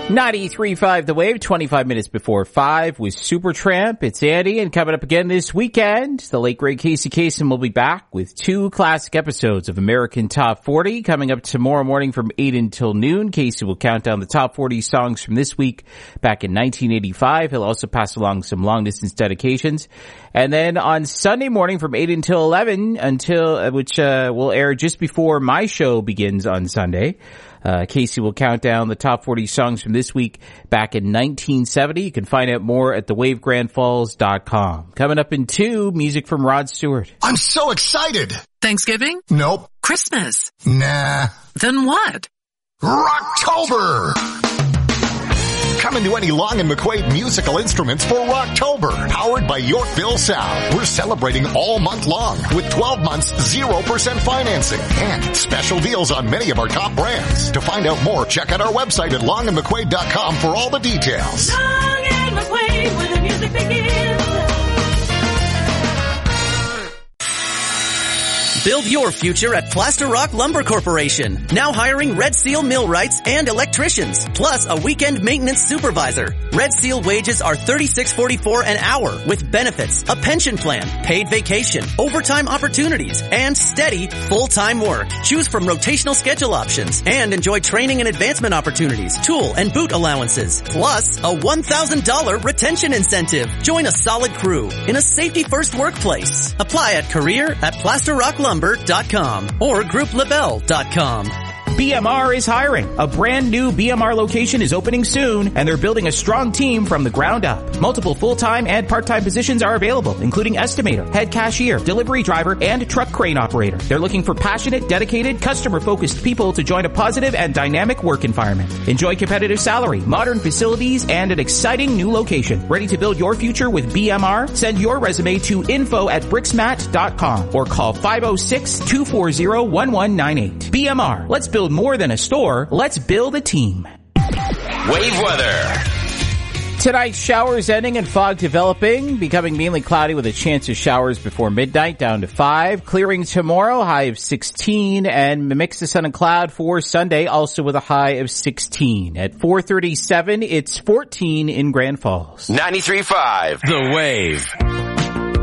93.5 The Wave, 25 minutes before 5 with Supertramp. It's Andy, and coming up again this weekend, the late great Casey Kasem will be back with 2 classic episodes of American Top 40. Coming up tomorrow morning from 8 until noon, Casey will count down the top 40 songs from this week back in 1985. He'll also pass along some long-distance dedications. And then on Sunday morning from 8 until 11, which will air just before my show begins on Sunday, Casey will count down the top 40 songs from this week back in 1970. You can find out more at thewavegrandfalls.com. Coming up in 2, music from Rod Stewart. I'm so excited! Thanksgiving? Nope. Christmas? Nah. Then what? Rocktober! Come into any Long & McQuaid musical instruments for Rocktober, powered by Yorkville Sound. We're celebrating all month long with 12 months 0% financing and special deals on many of our top brands. To find out more, check out our website at longandmcquaid.com for all the details. Long and McQuaid, where the music begins. Build your future at Plaster Rock Lumber Corporation. Now hiring Red Seal millwrights and electricians, plus a weekend maintenance supervisor. Red Seal wages are $36.44 an hour with benefits, a pension plan, paid vacation, overtime opportunities, and steady full-time work. Choose from rotational schedule options and enjoy training and advancement opportunities, tool and boot allowances, plus a $1,000 retention incentive. Join a solid crew in a safety-first workplace. Apply at career@plasterrocklumber.com or grouplabel.com. BMR is hiring. A brand new BMR location is opening soon, and they're building a strong team from the ground up. Multiple full-time and part-time positions are available, including estimator, head cashier, delivery driver, and truck crane operator. They're looking for passionate, dedicated, customer-focused people to join a positive and dynamic work environment. Enjoy competitive salary, modern facilities, and an exciting new location. Ready to build your future with BMR? Send your resume to info@brixmat.com or call 506-240-1198. BMR. Let's build more than a store. Let's build a team. Wave weather. Tonight, showers ending and fog developing, becoming mainly cloudy with a chance of showers before midnight, down to 5. Clearing tomorrow, high of 16, and a mix of sun and cloud for Sunday, also with a high of 16. At 4:37, it's 14 in Grand Falls. 93.5 The Wave.